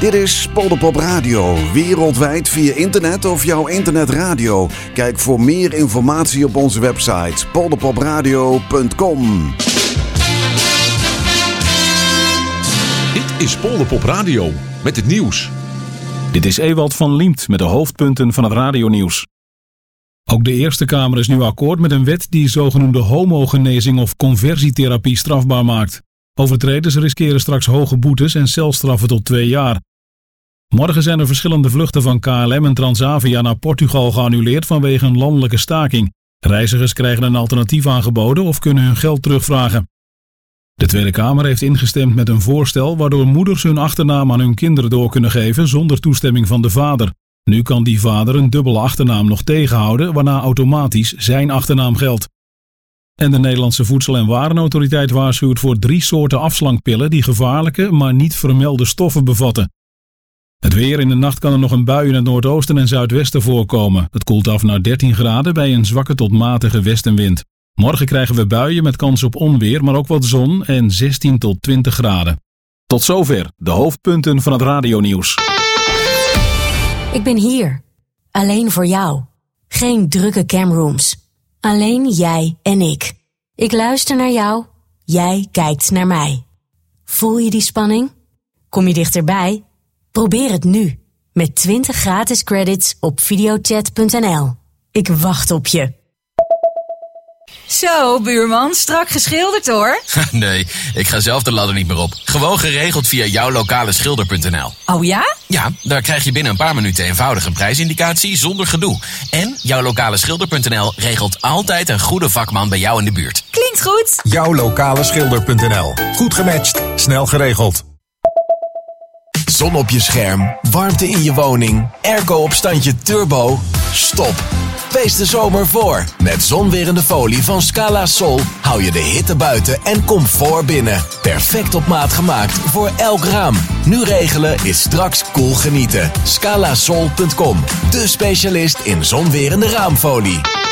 Dit is Polderpop Radio, wereldwijd via internet of jouw internetradio. Kijk voor meer informatie op onze website polderpopradio.com. Dit is Polderpop Radio met het nieuws. Dit is Ewald van Liemt met de hoofdpunten van het radionieuws. Ook de Eerste Kamer is nu akkoord met een wet die zogenoemde homogenezing of conversietherapie strafbaar maakt. Overtreders riskeren straks hoge boetes en celstraffen tot 2 jaar. Morgen zijn er verschillende vluchten van KLM en Transavia naar Portugal geannuleerd vanwege een landelijke staking. Reizigers krijgen een alternatief aangeboden of kunnen hun geld terugvragen. De Tweede Kamer heeft ingestemd met een voorstel waardoor moeders hun achternaam aan hun kinderen door kunnen geven zonder toestemming van de vader. Nu kan die vader een dubbele achternaam nog tegenhouden, waarna automatisch zijn achternaam geldt. En de Nederlandse Voedsel- en Warenautoriteit waarschuwt voor 3 soorten afslankpillen die gevaarlijke, maar niet vermelde stoffen bevatten. Het weer: in de nacht kan er nog een bui in het noordoosten en zuidwesten voorkomen. Het koelt af naar 13 graden bij een zwakke tot matige westenwind. Morgen krijgen we buien met kans op onweer, maar ook wat zon en 16 tot 20 graden. Tot zover de hoofdpunten van het radionieuws. Ik ben hier. Alleen voor jou. Geen drukke camrooms. Alleen jij en ik. Ik luister naar jou. Jij kijkt naar mij. Voel je die spanning? Kom je dichterbij? Probeer het nu. Met 20 gratis credits op videochat.nl. Ik wacht op je. Zo, buurman, strak geschilderd hoor. Nee, ik ga zelf de ladder niet meer op. Gewoon geregeld via jouwlokaleszilder.nl. Oh ja? Ja, daar krijg je binnen een paar minuten eenvoudige prijsindicatie zonder gedoe. En jouwlokaleszilder.nl regelt altijd een goede vakman bij jou in de buurt. Klinkt goed. Jouwlokaleszilder.nl. Goed gematcht, snel geregeld. Zon op je scherm, warmte in je woning, airco op standje turbo. Stop. Wees de zomer voor. Met zonwerende folie van Scala Sol hou je de hitte buiten en comfort binnen. Perfect op maat gemaakt voor elk raam. Nu regelen is straks cool genieten. Scalasol.com, de specialist in zonwerende raamfolie.